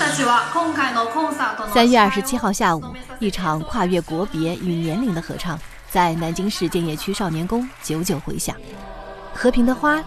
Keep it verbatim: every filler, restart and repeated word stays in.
三月二十七号下午，一场跨越国别与年龄的合唱，在南京市建邺区少年宫久久回响。和平的花